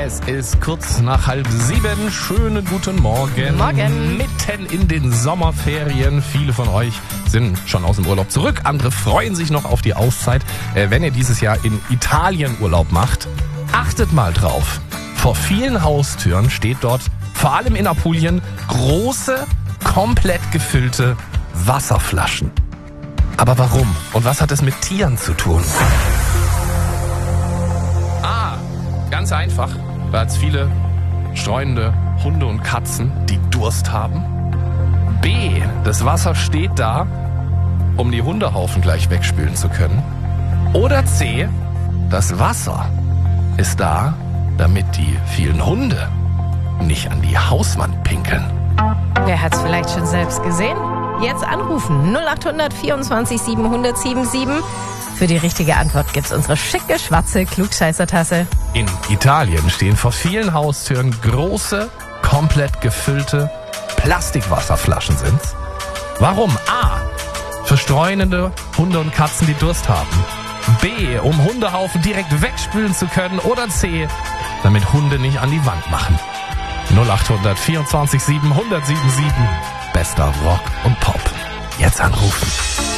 Es ist kurz nach 6:30. Schönen guten Morgen. Morgen. Mitten in den Sommerferien. Viele von euch sind schon aus dem Urlaub zurück. Andere freuen sich noch auf die Auszeit. Wenn ihr dieses Jahr in Italien Urlaub macht, achtet mal drauf. Vor vielen Haustüren steht dort, vor allem in Apulien, große, komplett gefüllte Wasserflaschen. Aber warum? Und was hat es mit Tieren zu tun? Ganz einfach, weil es viele streunende Hunde und Katzen, die Durst haben. B, das Wasser steht da, um die Hundehaufen gleich wegspülen zu können. Oder C, das Wasser ist da, damit die vielen Hunde nicht an die Hauswand pinkeln. Wer hat's vielleicht schon selbst gesehen? Jetzt anrufen 0800 24 700 77. Für die richtige Antwort gibt's unsere schicke, schwarze Klugscheißertasse. In Italien stehen vor vielen Haustüren große, komplett gefüllte Plastikwasserflaschen sind's. Warum? A, für streunende Hunde und Katzen, die Durst haben. B, um Hundehaufen direkt wegspülen zu können. Oder C, damit Hunde nicht an die Wand machen. 0800 24 700 77. Bester Rock und Pop. Jetzt anrufen.